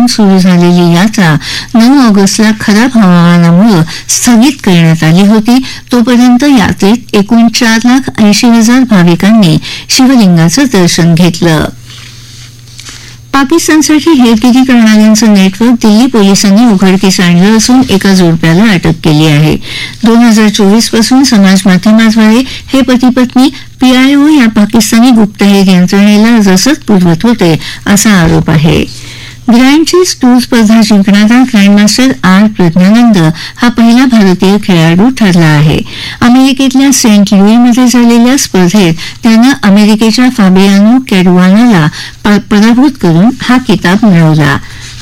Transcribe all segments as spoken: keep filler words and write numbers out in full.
सुरू झालेली यात्रा नऊ ऑगस्टला खराब हवामानामुळे स्थगित करण्यात आली होती. तोपर्यंत यात्रेत एकूण चार लाख ऐंशी हजार भाविकांनी शिवलिंगाचं दर्शन घेतलं. पाकिस्तानसाठी हेरगिरी करणाऱ्यांचं नेटवर्क दिल्ली पोलिसांनी उघडकीस आणलं असून एका जोडप्याला अटक केली आहे. दोन हजार चोवीस पासून समाज माध्यमाद्वारे हे पती पत्नी पीआयओ या पाकिस्तानी गुप्तहेर यंत्रणेला रसद पुरवत होते असा आरोप आहे. ग्रँड चेस टूर स्पर्धा जिंकणारा ग्रँडमास्टर आर प्रज्ञानंद हा पहिला भारतीय खेळाडू ठरला आहे. अमेरिकेतल्या सेंट लुईमध्ये झालेल्या स्पर्धेत त्यानं अमेरिकेच्या फाबियानो कॅरुआनाला पराभूत करून हा किताब मिळवला.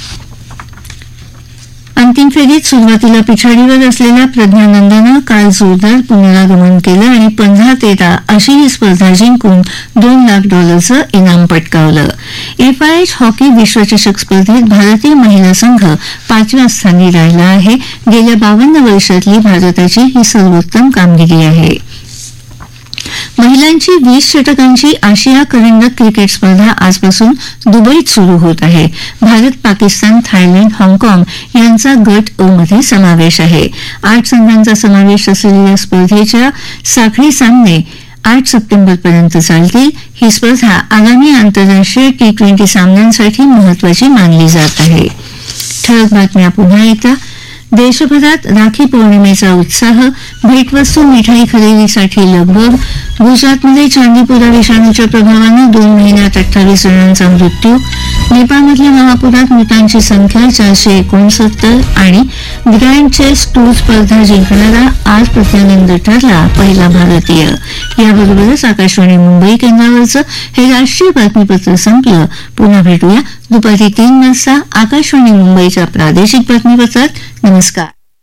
अंतिम फेरीत सुरुवातीला पिछाडीवर असलेल्या प्रज्ञानंदनं काल जोरदार पुनरागमन केलं आणि पंधरा तेरा अशी ही स्पर्धा जिंकून दोन लाख डॉलरचं इनाम पटकावलं. एफआयएच हॉकी विश्वचषक स्पर्धेत भारतीय महिला संघ पाचव्या स्थानी राहिला आहे. गेल्या बावन्न वर्षातली भारताची ही सर्वोत्तम कामगिरी आहे. महिलांची वीस षटकांची आशिया करंडक क्रिकेट स्पर्धा आजपासून दुबईत सुरू होत आहे. भारत, पाकिस्तान, थायलंड, हाँगकाँग यांचा गट अ मध्ये समावेश आहे. आठ संघांचा समावेश असलेल्या स्पर्धेच्या साखळी सामने आठ सप्टेंबरपर्यंत चालतील. ही स्पर्धा आगामी आंतरराष्ट्रीय टी ट्वेंटी सामन्यांसाठी महत्वाची मानली जात आहे. ठळक बातम्या पुन्हा एकदा. देशभरात राखी पौर्णिमेचा उत्साह, भेटवस्तू मिठाई खरेदीसाठी लगबग. गुजरातमध्ये चांदीपुरा विषाणूच्या प्रभावानं दोन महिन्यात अठ्ठावीस जणांचा मृत्यू. नेपाळमधल्या महापुरात मृतांची संख्या चारशे एकोणसत्तर. आणि ग्रँड चेस टूर स्पर्धा जिंकणारा आर प्रज्ञानंद ठरला पहिला भारतीय. याबरोबरच आकाशवाणी मुंबई केंद्रावरचं हे राष्ट्रीय बातमीपत्र संपलं. पुन्हा भेटूया दुपारी तीन वाजता आकाशवाणी मुंबईच्या प्रादेशिक बातमीपत्रात. नमस्कार.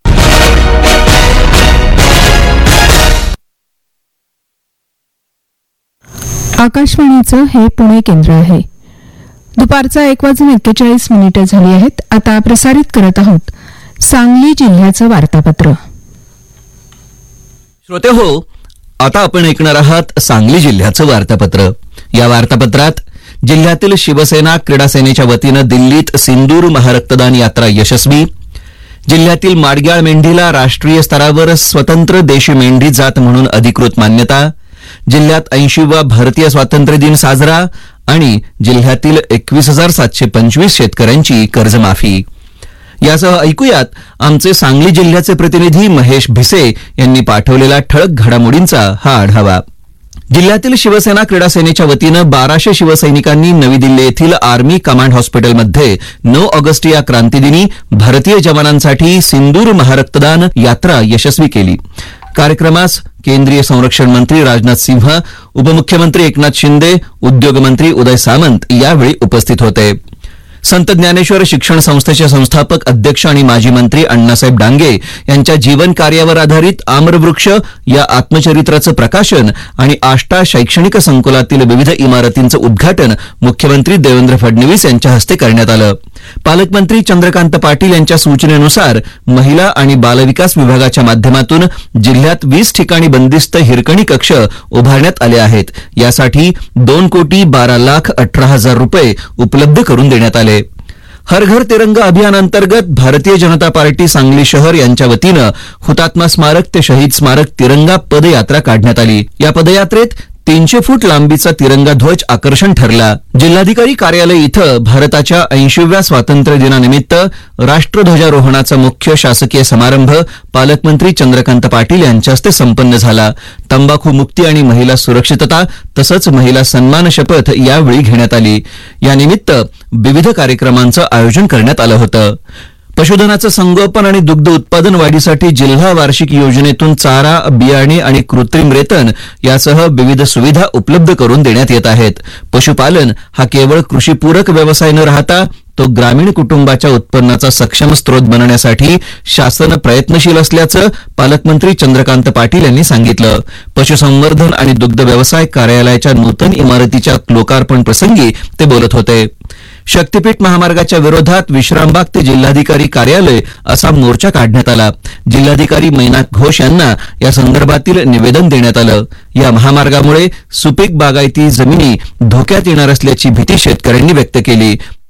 आकाशवाणीचं हे पुणे केंद्र आहे. दुपारचा एक वाजून एक्केचाळीस मिनिटं झाली आहेत. आता प्रसारित करत आहोत सांगली जिल्ह्याचं वार्तापत्र. श्रोते हो, आता आपण ऐकणार आहात सांगली जिल्ह्याचं वार्तापत्र. या वार्तापत्रात जिल्ह्यातील शिवसेना क्रीडा सेनेच्या वतीनं दिल्लीत सिंदूर महारक्तदान यात्रा यशस्वी. जिल्ह्यातील माडग्याळ मेंढीला राष्ट्रीय स्तरावर स्वतंत्र देशी मेंढी जात म्हणून अधिकृत मान्यता. जिल्ह्यात ऐंशीवा भारतीय स्वातंत्र्य दिन साजरा. आणि जिल्ह्यातील एकवीस हजार सातशे पंचवीस शेतकऱ्यांची कर्जमाफी. यासह ऐकूयात आमचे सांगली जिल्ह्याचे प्रतिनिधी महेश भिसे यांनी पाठवलेला ठळक घडामोडींचा हा आढावा. जिल्ह्यातील शिवसेना क्रीडा सेनेच्या वतीनं बाराशे शिवसैनिकांनी नवी दिल्ली येथील आर्मी कमांड हॉस्पिटलमध्ये नऊ ऑगस्ट या क्रांतीदिनी भारतीय जवानांसाठी सिंदूर महारक्तदान यात्रा यशस्वी केली. कार्यक्रमास केंद्रीय संरक्षण मंत्री राजनाथ सिंह, उपमुख्यमंत्री एकनाथ शिंदे, उद्योगमंत्री उदय सामंत यावेळी उपस्थित होते. संत ज्ञानेश्वर शिक्षण संस्थेचे संस्थापक, अध्यक्ष आणि माजी मंत्री अण्णासाहेब डांगे यांच्या जीवन कार्यावर आधारित आम्रवृक्ष या आत्मचरित्राचं प्रकाशन आणि आष्टा शैक्षणिक संकुलातील विविध इमारतींचं उद्घाटन मुख्यमंत्री देवेंद्र फडणवीस यांच्या हस्ते करण्यात आलं. पालकमंत्री चंद्रकांत पाटील यांच्या सूचनेनुसार महिला आणि बालविकास विभागाच्या माध्यमातून जिल्ह्यात वीस ठिकाणी बंदिस्त हिरकणी कक्ष उभारण्यात आले आहेत. यासाठी दोन कोटी बारा लाख अठरा हजार रुपये उपलब्ध करून देण्यात आले. हर घर तिरंगा अभियानांतर्गत भारतीय जनता पार्टी सांगली शहर यांच्या वतीनं हुतात्मा स्मारक ते शहीद स्मारक तिरंगा पदयात्रा काढण्यात आली. या पदयात्रेत तीनशे फूट लांबीचा तिरंगा ध्वज आकर्षण ठरला. जिल्हाधिकारी कार्यालय इथं भारताच्या ऐंशीव्या स्वातंत्र्य दिनानिमित्त राष्ट्रध्वजारोहणाचा मुख्य शासकीय समारंभ पालकमंत्री चंद्रकांत पाटील यांच्या हस्ते संपन्न झाला. तंबाखू मुक्ती आणि महिला सुरक्षितता तसंच महिला सन्मान शपथ यावेळी घेण्यात आली. यानिमित्त विविध कार्यक्रमांचं आयोजन करण्यात आलं होतं. पशुधनाचं संगोपन आणि दुग्ध उत्पादन वाढीसाठी जिल्हा वार्षिक योजनेतून चारा, बियाणे आणि कृत्रिम रेतन यासह विविध सुविधा उपलब्ध करून देण्यात येत आहेत. पशुपालन हा केवळ कृषीपूरक व्यवसाय न राहता तो ग्रामीण कुटुंबाच्या उत्पन्नाचा सक्षम स्रोत बनवण्यासाठी शासन प्रयत्नशील असल्याचं पालकमंत्री चंद्रकांत पाटील यांनी सांगितलं. पशुसंवर्धन आणि दुग्ध व्यवसाय कार्यालयाच्या नूतन इमारतीच्या लोकार्पण प्रसंगी ते बोलत होते. शक्तीपीठ महामार्गाच्या विरोधात विश्रामबाग ते जिल्हाधिकारी कार्यालय असा मोर्चा काढण्यात आला. जिल्हाधिकारी मैनाक घोष यांना या संदर्भातील निवेदन देण्यात आलं. या महामार्गामुळे सुपीक बागायती जमिनी धोक्यात येणार असल्याची भीती शेतकऱ्यांनी व्यक्त केली.